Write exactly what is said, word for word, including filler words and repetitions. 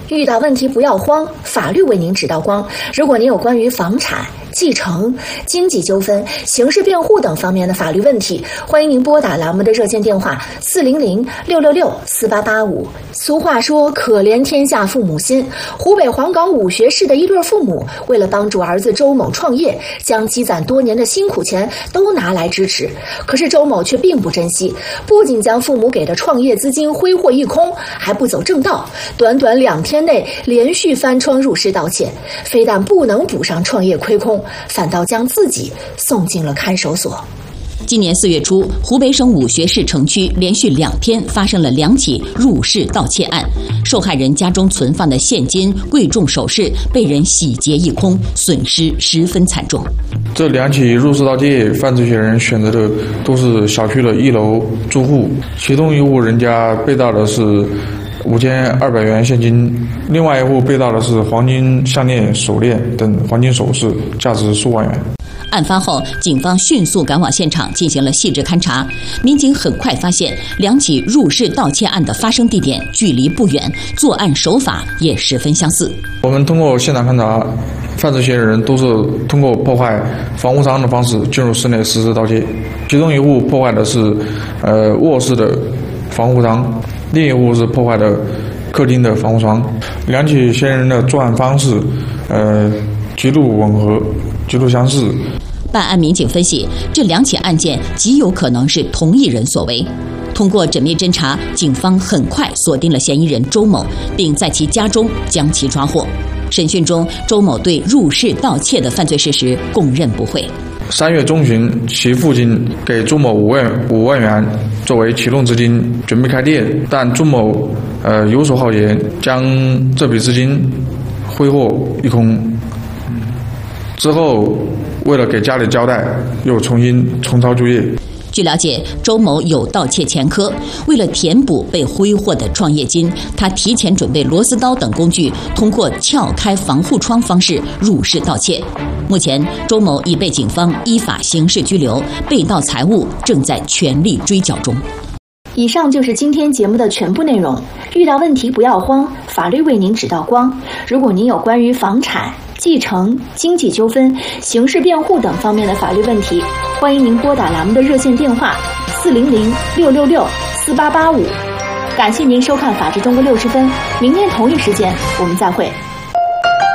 遇到问题不要慌，法律为您指道光。如果您有关于房产、继承、经济纠纷、刑事辩护等方面的法律问题，欢迎您拨打栏目的热线电话四零零六六六四八八五。俗话说，可怜天下父母心。湖北黄冈武学市的一对父母，为了帮助儿子周某创业，将积攒多年的辛苦钱都拿来支持。可是周某却并不珍惜，不仅将父母给的创业资金挥霍一空，还不走正道，短短两天内连续翻窗入室盗窃，非但不能补上创业亏空，反倒将自己送进了看守所。 今年四月初，湖北省武穴市城区连续两天发生了两起入室盗窃案，受害人家中存放的现金、贵重首饰被人洗劫一空，损失十分惨重。 这两起入室盗窃，犯罪嫌疑人选择的都是小区的一楼住户，其中一户人家被盗的是五千二百元现金，另外一户被盗的是黄金项链、手链等黄金首饰，价值数万元。 案发后，警方迅速赶往现场进行了细致勘查。民警很快发现，两起入室盗窃案的发生地点距离不远，作案手法也十分相似。 我们通过现场勘查，犯罪嫌疑人都是通过破坏房屋仓的方式进入室内实施盗窃。其中一户破坏的是呃卧室的防护舱，另一户是破坏的客厅的防护窗。两起嫌疑人的作案方式，呃，极度吻合，极度相似。 办案民警分析，这两起案件极有可能是同一人所为。通过缜密侦查，警方很快锁定了嫌疑人周某，并在其家中将其抓获。审讯中，周某对入室盗窃的犯罪事实供认不讳。 三月中旬，其父亲给朱某五万五万元作为启动资金，准备开店，但朱某呃游手好闲，将这笔资金挥霍一空。之后，为了给家里交代，又重新重操旧业。 据了解，周某有盗窃前科，为了填补被挥霍的创业金，他提前准备螺丝刀等工具，通过撬开防护窗方式入室盗窃。目前，周某已被警方依法刑事拘留，被盗财物正在全力追缴中。 以上就是今天节目的全部内容。遇到问题不要慌，法律为您指道光。如果您有关于房产、继承、经济纠纷、刑事辩护等方面的法律问题，欢迎您拨打栏目的热线电话四零零六六六四八八五。感谢您收看《法治中国六十分》，明天同一时间我们再会。